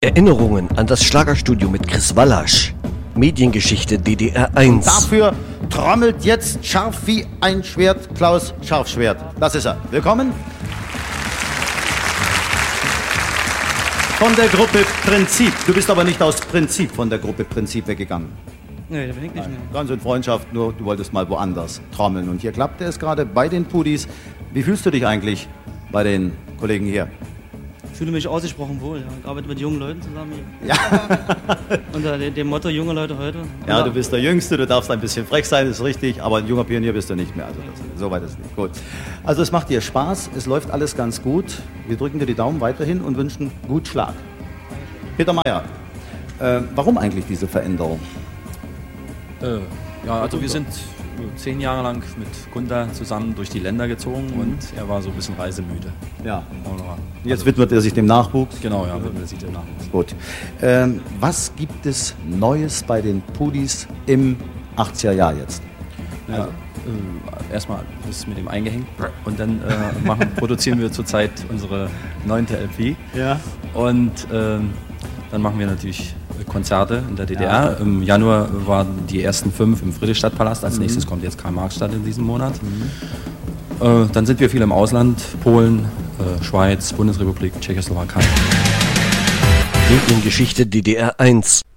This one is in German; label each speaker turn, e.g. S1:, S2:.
S1: Erinnerungen an das Schlagerstudio mit Chris Wallasch. Mediengeschichte DDR 1.
S2: Dafür trommelt jetzt scharf wie ein Schwert Klaus Scharfschwert. Das ist er. Willkommen. Von der Gruppe Prinzip. Du bist aber nicht aus Prinzip von der Gruppe Prinzip weggegangen.
S3: Nee, da bin ich nicht mehr.
S2: Ganz in Freundschaft, nur du wolltest mal woanders trommeln. Und hier klappte es gerade bei den Pudis. Wie fühlst du dich eigentlich bei den Kollegen hier?
S3: Ich fühle mich ausgesprochen wohl. Ja. Ich arbeite mit jungen Leuten zusammen hier.
S2: Ja.
S3: Unter dem Motto junge Leute heute.
S2: Ja, du bist der Jüngste, du darfst ein bisschen frech sein, ist richtig, aber ein junger Pionier bist du nicht mehr. Also so weit ist es nicht. Gut. Also es macht dir Spaß, es läuft alles ganz gut. Wir drücken dir die Daumen weiterhin und wünschen gut Schlag. Peter Mayer, warum eigentlich diese Veränderung?
S4: Ja, also wir sind 10 Jahre lang mit Gunda zusammen durch die Länder gezogen und er war so ein bisschen reisemüde.
S2: Ja. Jetzt widmet er sich dem Nachwuchs?
S4: Genau, ja, widmet er sich dem Nachwuchs.
S2: Gut. Was gibt es Neues bei den Pudis im 80er Jahr jetzt?
S4: Ja, erstmal ist mit dem eingehängt und dann produzieren wir zurzeit unsere 9. LP.
S2: Ja.
S4: Und dann machen wir natürlich Konzerte in der DDR. Ja. Im Januar waren die ersten 5 im Friedrichstadtpalast. Als nächstes kommt jetzt Karl-Marx-Stadt in diesem Monat. Dann sind wir viel im Ausland. Polen, Schweiz, Bundesrepublik, Tschechoslowakei.
S1: Mediengeschichte DDR 1.